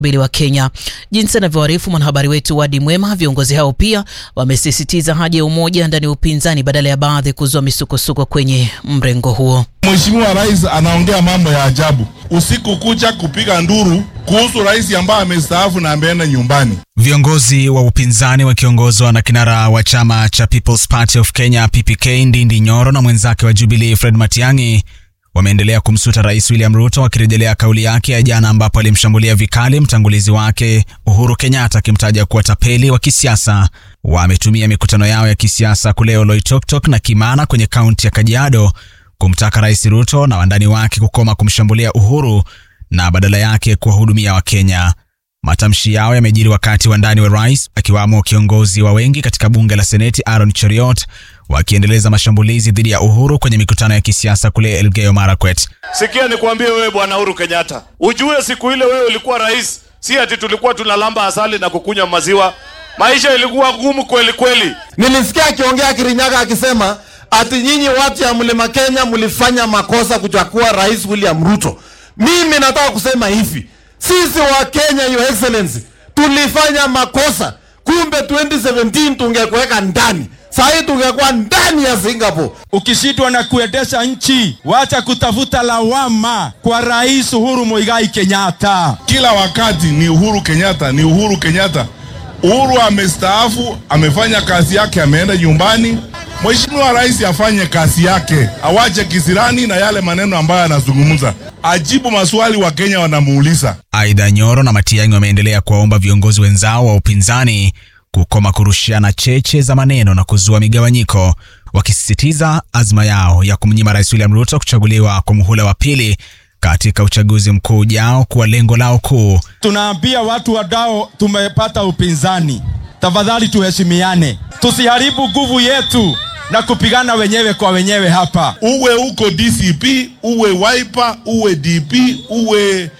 bili wa Kenya. Jinsi anavyoarifu mwanahabari wetu Wadi Mwema, viongozi hao pia wamesisitiza haja ya umoja ndani ya upinzani badala ya baadhi kuzua misukosuko kwenye mrengo huo. Mheshimiwa Rais anaongea mambo ya ajabu. Usiku kucha kupiga nduru kuhusu rais ambaye amestaafu na ameenda nyumbani. Viongozi wa upinzani wakiongozwa na kinara wa chama cha People's Party of Kenya PPK Ndindi Nyoro na mwenzake wa Jubilee Fred Matiang'i wameendelea kumsuta Rais William Ruto, wakirejelea kauli yake ya jana ambapo alimshambulia vikali mtangulizi wake Uhuru Kenyatta akimtaja kuwa tapeli wa kisiasa. Wametumia mikutano yao ya kisiasa kule Oloitoktok na Kimana kwenye kaunti ya Kajiado kumtaka Rais Ruto na wandani wake kukoma kumshambulia Uhuru na badala yake kuwahudumia Wakenya. Matamshi yao yamejiri wakati wandani wa rais akiwamo kiongozi wa wengi katika bunge la Seneti Aaron Cheriot wakiendeleza mashambulizi dhidi ya Uhuru kwenye mikutano ya kisiasa kule Elgeyo Marakwet. Sikia nikwambie wewe bwana Uhuru Kenyatta, ujue siku ile wewe ulikuwa rais, si ati tulikuwa tunalamba asali na kukunywa maziwa. Maisha ilikuwa ngumu kweli kweli. Nilisikia akiongea Kirinyaga akisema ati nyinyi watu ya Mlima Kenya mlifanya makosa kuchagua Rais William Ruto. Mimi nataka kusema hivi, sisi wa Kenya, Your Excellency, tulifanya makosa. Kumbe 2017 tungekuweka ndani. Sasa tungekuwa ndani ya Singapore. Ukishindwa na kuendesha nchi, wacha kutafuta lawama kwa Rais Uhuru Muigai Kenyatta. Kila wakati ni Uhuru Kenyatta, ni Uhuru Kenyatta. Uhuru amestaafu, amefanya kazi yake, ameenda nyumbani. Mheshimiwa Rais afanye kazi yake, awache kisirani na yale maneno ambayo anazungumza. Ajibu maswali wa Kenya wanamuuliza. Aidha, Nyoro na Matiang'i wameendelea kuwaomba viongozi wenzao wa upinzani kukoma kurushiana cheche za maneno na kuzua migawanyiko, wakisisitiza azma yao ya kumnyima Rais William Ruto kuchaguliwa kwa muhula wa pili katika uchaguzi mkuu ujao kuwa lengo lao kuu. Tunaambia watu wadao tumepata upinzani, tafadhali tuheshimiane, tusiharibu nguvu yetu na kupigana wenyewe kwa wenyewe hapa. Uwe uko DCP, uwe Wiper, uwe DP, uwe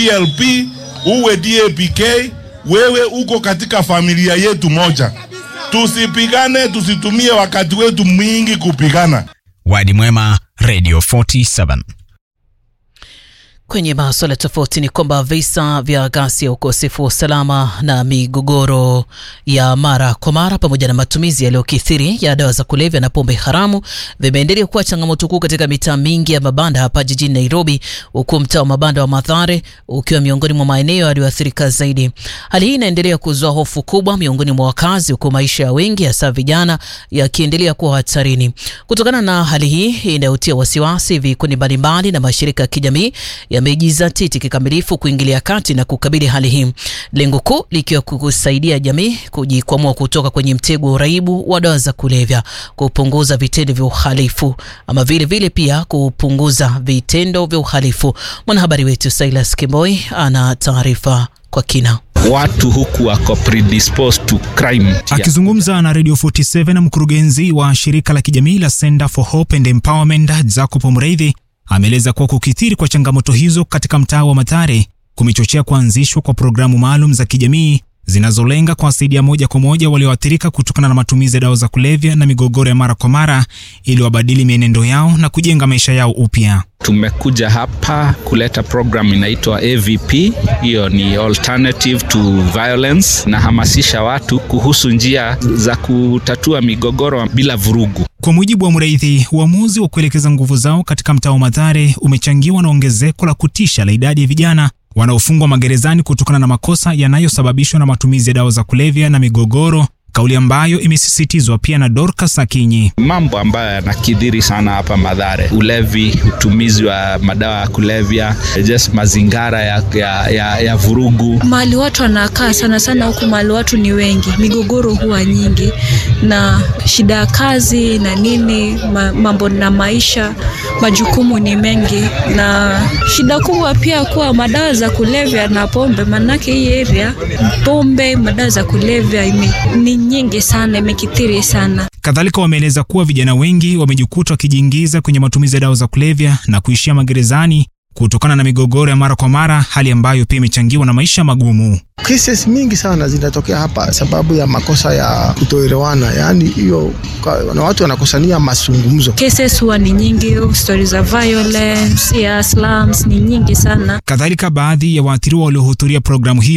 PLP, uwe DAPK, wewe uko katika familia yetu moja. Tusipigane, tusitumie wakati wetu mwingi kupigana. Wadi Mwema, Radio 47. Kwenye masuala tofauti ni kwamba visa vya ghasia, ukosefu wa usalama na migogoro ya mara kwa mara pamoja na matumizi yaliyokithiri ya dawa za kulevya na pombe haramu vimeendelea kuwa changamoto kuu katika mitaa mingi ya mabanda hapa jijini Nairobi, huku mtaa wa mabanda wa Mathare ukiwa miongoni mwa maeneo yaliyoathirika zaidi. Hali hii inaendelea kuzua hofu kubwa miongoni mwa wakazi, huku maisha ya wengi hasa vijana yakiendelea kuwa hatarini. Kutokana na hali hii inayotia wasiwasi, vikundi mbalimbali na mashirika ya kijamii yamejizatiti kikamilifu kuingilia kati na kukabili hali hii, lengo kuu likiwa kusaidia jamii kujikwamua kutoka kwenye mtego wa uraibu wa dawa za kulevya, kupunguza vitendo vya uhalifu ama vile pia kupunguza vitendo vya uhalifu. Mwanahabari wetu Silas Kimboi ana taarifa kwa kina. Watu huku wako predisposed to crime. Akizungumza na Radio 47 na mkurugenzi wa shirika la kijamii la Center for Hope and Empowerment Jacob Mreithi ameeleza kuwa kukithiri kwa changamoto hizo katika mtaa wa Mathare kumechochea kuanzishwa kwa programu maalum za kijamii zinazolenga kuwasaidia moja kwa moja walioathirika kutokana na matumizi ya dawa za kulevya na migogoro ya mara kwa mara ili wabadili mienendo yao na kujenga maisha yao upya. Tumekuja hapa kuleta program inaitwa AVP, hiyo ni Alternative to Violence, na hamasisha watu kuhusu njia za kutatua migogoro bila vurugu. Kwa mujibu wa Mreithi, uamuzi wa kuelekeza nguvu zao katika mtaa wa Mathare umechangiwa na ongezeko la kutisha la idadi ya vijana wanaofungwa magerezani kutokana na makosa yanayosababishwa na matumizi ya dawa za kulevya na migogoro, kauli ambayo imesisitizwa pia na Dorcas Akinyi. Mambo ambayo yanakithiri sana hapa Mathare: ulevi, utumizi wa madawa ya kulevya, just mazingara ya vurugu. Mahali watu wanakaa sana huku, mahali watu ni wengi, migogoro huwa nyingi na shida ya kazi na nini, mambo na maisha, majukumu ni mengi, na shida kubwa pia kuwa madawa za kulevya na pombe. Manake hii area pombe, madawa za kulevya ni nyingi sana, imekithiri sana. Kadhalika wameeleza kuwa vijana wengi wamejikuta wakijiingiza kwenye matumizi ya dawa za kulevya na kuishia magerezani kutokana na migogoro ya mara kwa mara, hali ambayo pia imechangiwa na maisha magumu. Cases mingi sana zinatokea hapa sababu ya makosa ya kutoelewana, yani hiyo na watu wanakosania mazungumzo. Cases huwa ni nyingi, stories of violence, slums ni nyingi sana. Kadhalika, baadhi ya waathiriwa waliohudhuria programu hii